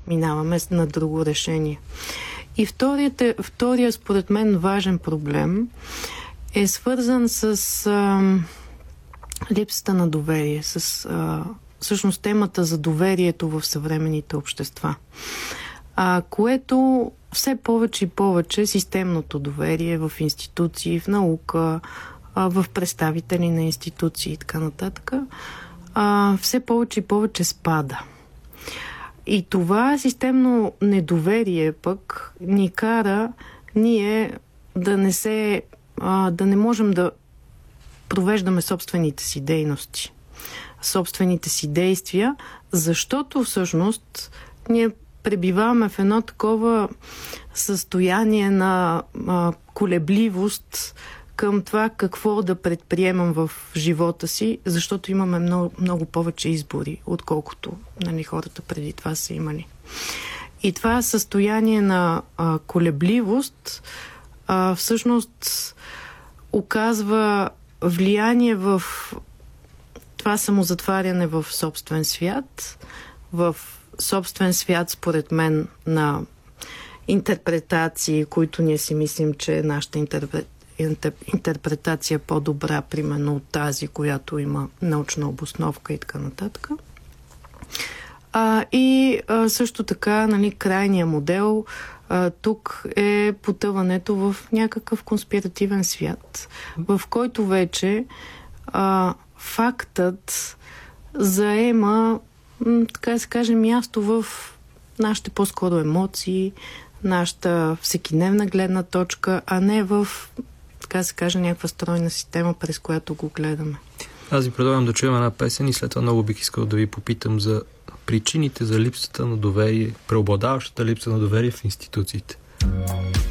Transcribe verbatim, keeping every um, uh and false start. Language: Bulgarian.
минаваме на друго решение. И вторият, е, втория, според мен, важен проблем е свързан с а, липсата на доверие, с а, всъщност темата за доверието в съвременните общества. А, което все повече и повече системното доверие в институции, в наука, а, в представители на институции и така нататък, а, все повече и повече спада. И това системно недоверие пък ни кара ние да не се, а, да не можем да провеждаме собствените си дейности, собствените си действия, защото всъщност ние пребиваваме в едно такова състояние на а, колебливост към това какво да предприемам в живота си, защото имаме много, много повече избори, отколкото, нали, хората преди това са имали. И това състояние на а, колебливост а, всъщност оказва влияние в това самозатваряне в собствен свят, в собствен свят, според мен, на интерпретации, които ние си мислим, че нашата интерпретация интерпретация по-добра, примерно от тази, която има научна обосновка и така нататък. А, и а, също така, нали, крайният модел а, тук е потъването в някакъв конспиративен свят, в който вече а, фактът заема, м, така да се каже, място в нашите по-скоро емоции, нашата всекидневна гледна точка, а не в, така да се каже, някаква стройна система, през която го гледаме. Аз ви предлагам да чуем една песен и след това много бих искал да ви попитам за причините за липсата на доверие, преобладаващата липса на доверие в институциите.